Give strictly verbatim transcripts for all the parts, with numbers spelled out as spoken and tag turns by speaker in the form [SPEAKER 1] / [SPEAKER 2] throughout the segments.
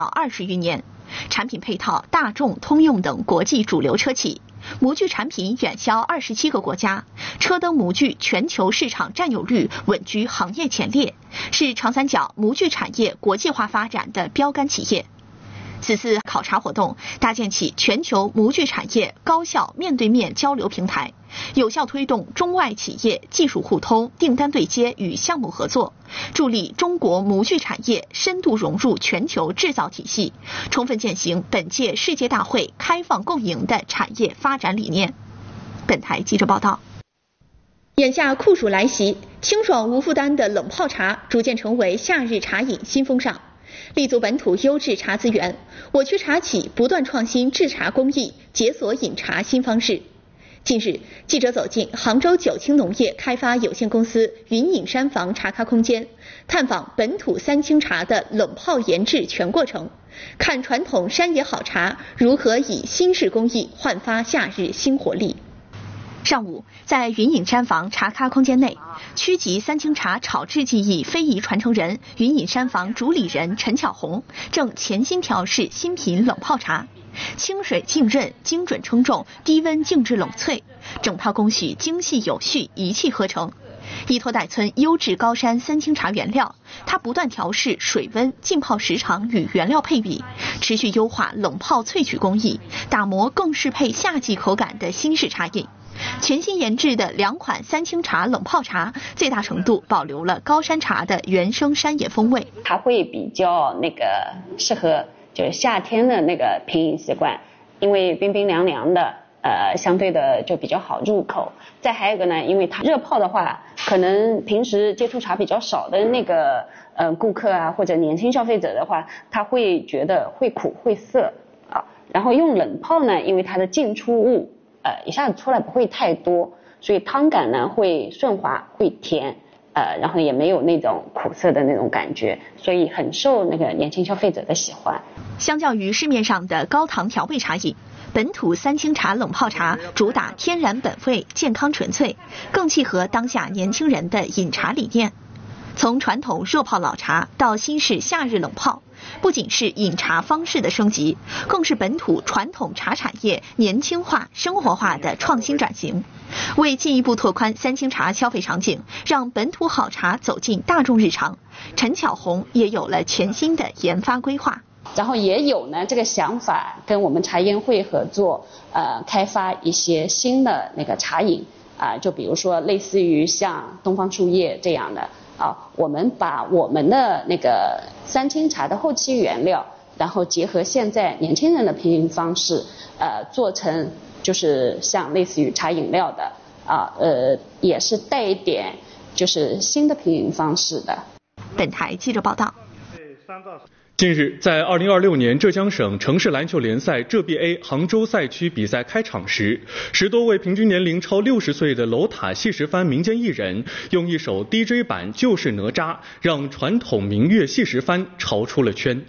[SPEAKER 1] 二十余年，产品配套大众、通用等国际主流车企，模具产品远销二十七个国家，车灯模具全球市场占有率稳居行业前列，是长三角模具产业国际化发展的标杆企业。此次考察活动搭建起全球模具产业高效面对面交流平台，有效推动中外企业技术互通、订单对接与项目合作，助力中国模具产业深度融入全球制造体系，充分践行本届世界大会开放共赢的产业发展理念。本台记者报道。眼下酷暑来袭，清爽无负担的冷泡茶逐渐成为夏日茶饮新风尚。立足本土优质茶资源，我区茶企不断创新制茶工艺，解锁饮茶新方式。近日，记者走进杭州九清农业开发有限公司云隐山房茶咖空间，探访本土三清茶的冷泡研制全过程，看传统山野好茶如何以新式工艺焕发夏日新活力。上午，在云隐山房茶咖空间内，区级三清茶炒制技艺非遗传承人、云隐山房主理人陈巧红正潜心调试新品冷泡茶，清水浸润，精准称重，低温静置冷萃，整套工序精细有序，一气呵成。依托岱村优质高山三清茶原料，它不断调试水温、浸泡时长与原料配比，持续优化冷泡萃取工艺，打磨更适配夏季口感的新式茶饮。全新研制的两款三清茶冷泡茶，最大程度保留了高山茶的原生山野风味。
[SPEAKER 2] 它会比较那个适合就是夏天的那个品饮习惯，因为冰冰凉凉的，呃，相对的就比较好入口。再还有一个呢，因为它热泡的话，可能平时接触茶比较少的那个呃顾客啊，或者年轻消费者的话，他会觉得会苦会涩啊。然后用冷泡呢，因为它的进出物呃一下子出来不会太多，所以汤感呢会顺滑会甜，呃，然后也没有那种苦涩的那种感觉，所以很受那个年轻消费者的喜欢。
[SPEAKER 1] 相较于市面上的高糖调味茶饮，本土三清茶冷泡茶主打天然本味、健康纯粹，更契合当下年轻人的饮茶理念。从传统热泡老茶到新式夏日冷泡，不仅是饮茶方式的升级，更是本土传统茶产业年轻化、生活化的创新转型。为进一步拓宽三清茶消费场景，让本土好茶走进大众日常，陈巧红也有了全新的研发规划。
[SPEAKER 2] 然后也有呢这个想法跟我们茶研会合作，呃，开发一些新的那个茶饮啊、呃，就比如说类似于像东方树叶这样的啊，我们把我们的那个三清茶的后期原料，然后结合现在年轻人的品饮方式，呃，做成就是像类似于茶饮料的啊，呃，也是带一点就是新的品饮方式的。
[SPEAKER 1] 本台记者报道。
[SPEAKER 3] 近日，在二零二六年浙江省城市篮球联赛浙 B A 杭州赛区比赛开场时，十多位平均年龄超六十岁的楼塔戏石番民间艺人用一首 D J 版《就是哪吒》，让传统民乐戏石番潮出了圈。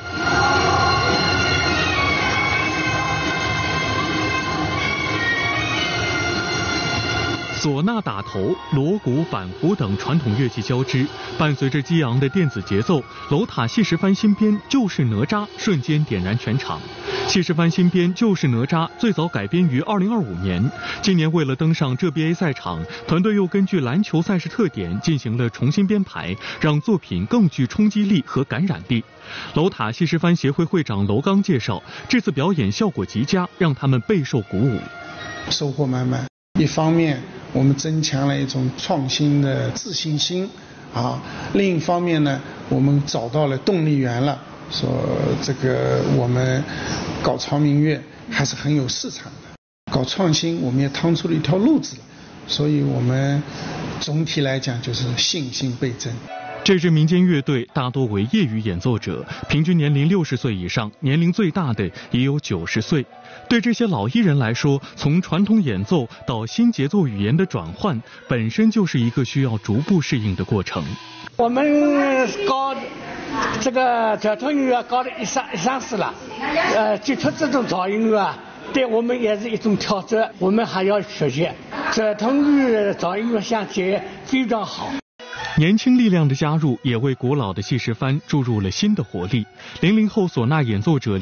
[SPEAKER 3] 唢呐打头、锣鼓、板胡等传统乐器交织，伴随着激昂的电子节奏，楼塔戏石番新编《就是哪吒》瞬间点燃全场。戏石番新编《就是哪吒》最早改编于二零二五年，今年为了登上浙 B A 赛场，团队又根据篮球赛事特点进行了重新编排，让作品更具冲击力和感染力。楼塔戏石番协会会长楼刚介绍，这次表演效果极佳，让他们备受鼓舞，
[SPEAKER 4] 收获满满。一方面我们增强了一种创新的自信心啊，另一方面呢，我们找到了动力源了，说这个我们搞潮民乐还是很有市场的，搞创新我们也趟出了一条路子了，所以我们总体来讲就是信心倍增。
[SPEAKER 3] 这支民间乐队大多为业余演奏者，平均年龄六十岁以上，年龄最大的也有九十岁。对这些老艺人来说，从传统演奏到新节奏语言的转换，本身就是一个需要逐步适应的过程。
[SPEAKER 5] 我们搞这个传统音乐搞了一三一三四了，呃，接触这种噪音乐，对我们也是一种挑战，我们还要学习。传统与噪音乐相结非常好。
[SPEAKER 3] 年轻力量的加入，也为古老的戏诗班注入了新的活力。零零后唢呐演奏者